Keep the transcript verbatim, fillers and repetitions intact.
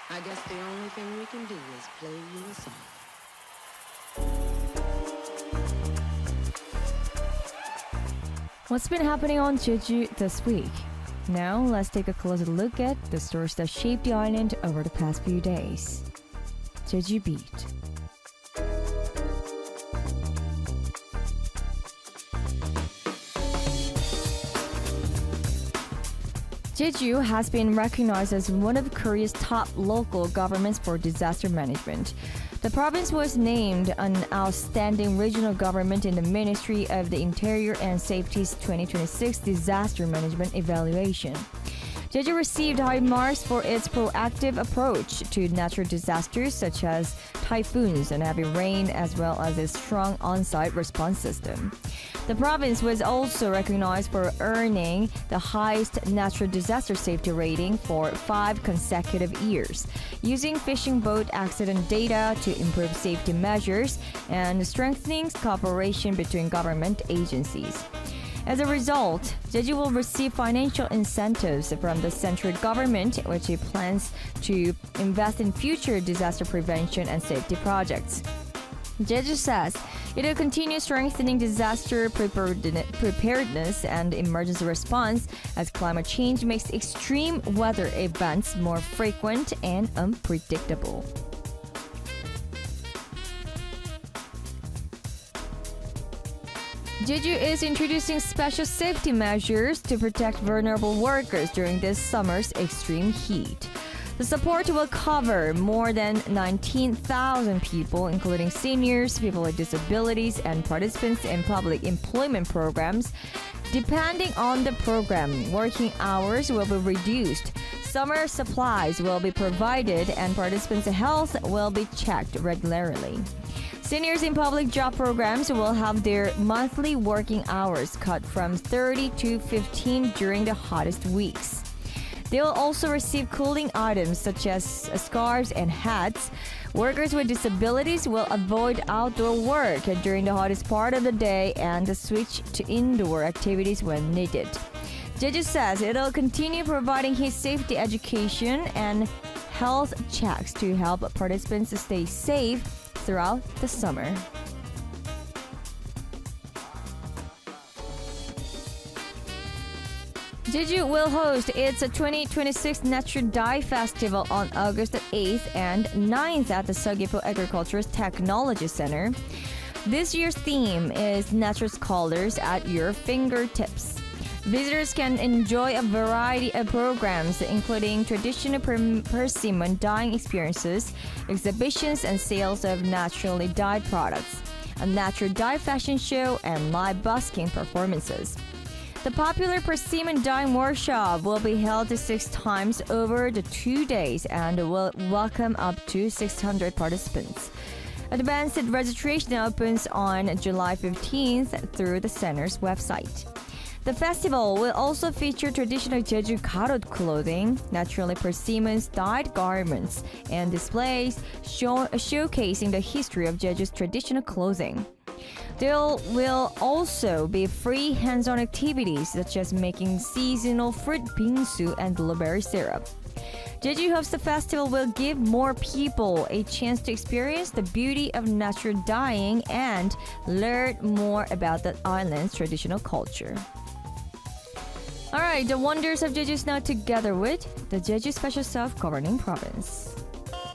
I guess the only thing we can do is play you a song. What's been happening on Jeju this week? Now, let's take a closer look at the stories that shaped the island over the past few days. Jeju Beat. Jeju has been recognized as one of Korea's top local governments for disaster management. The province was named an outstanding regional government in the Ministry of the Interior and Safety's twenty twenty-six Disaster Management Evaluation. Jeju received high marks for its proactive approach to natural disasters such as typhoons and heavy rain, as well as its strong on-site response system. The province was also recognized for earning the highest natural disaster safety rating for five consecutive years, using fishing boat accident data to improve safety measures and strengthening cooperation between government agencies. As a result, Jeju will receive financial incentives from the central government, which it plans to invest in future disaster prevention and safety projects. Jeju says it will continue strengthening disaster preparedness and emergency response as climate change makes extreme weather events more frequent and unpredictable. Jeju is introducing special safety measures to protect vulnerable workers during this summer's extreme heat. The support will cover more than nineteen thousand people, including seniors, people with disabilities, and participants in public employment programs. Depending on the program, working hours will be reduced, summer supplies will be provided, and participants' health will be checked regularly. Seniors in public job programs will have their monthly working hours cut from thirty to fifteen during the hottest weeks. They will also receive cooling items such as scarves and hats. Workers with disabilities will avoid outdoor work during the hottest part of the day and switch to indoor activities when needed. Jeju says it'll continue providing his safety education and health checks to help participants stay safe throughout the summer. Jeju will host its twenty twenty-six Natural Dye Festival on August eighth and ninth at the Seogwipo Agricultural Technology Center. This year's theme is Natural Colors at Your Fingertips. Visitors can enjoy a variety of programs, including traditional per- persimmon dyeing experiences, exhibitions and sales of naturally dyed products, a natural dye fashion show, and live busking performances. The popular persimmon dyeing workshop will be held six times over the two days and will welcome up to six hundred participants. Advanced registration opens on July fifteenth through the center's website. The festival will also feature traditional Jeju Garot clothing, naturally persimmon dyed garments, and displays show- showcasing the history of Jeju's traditional clothing. There will also be free hands-on activities such as making seasonal fruit bingsu and blueberry syrup. Jeju hopes the festival will give more people a chance to experience the beauty of natural dyeing and learn more about the island's traditional culture. Alright, the wonders of Jeju is now together with the Jeju Special Self-Governing Province.